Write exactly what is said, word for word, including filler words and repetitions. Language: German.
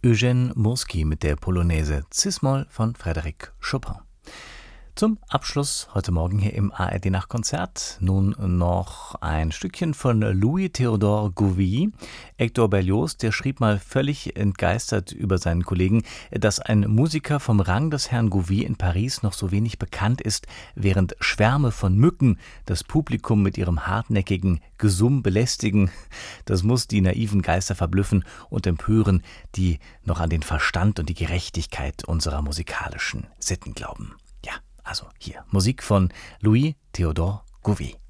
Eugène Murski mit der Polonaise Cis-Moll von Frédéric Chopin. Zum Abschluss heute Morgen hier im A R D-Nachtkonzert nun noch ein Stückchen von Louis-Théodore Gouvier. Hector Berlioz, der schrieb mal völlig entgeistert über seinen Kollegen, dass ein Musiker vom Rang des Herrn Gouvier in Paris noch so wenig bekannt ist, während Schwärme von Mücken das Publikum mit ihrem hartnäckigen Gesumm belästigen. Das muss die naiven Geister verblüffen und empören, die noch an den Verstand und die Gerechtigkeit unserer musikalischen Sitten glauben. Ja, also hier Musik von Louis-Théodore Gouvier.